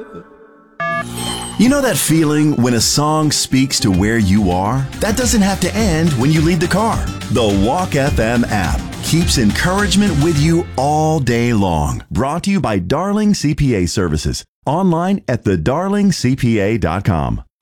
You know that feeling when a song speaks to where you are? That doesn't have to end when you leave the car. The Walk FM app keeps encouragement with you all day long. Brought to you by Darling CPA Services. Online at thedarlingcpa.com.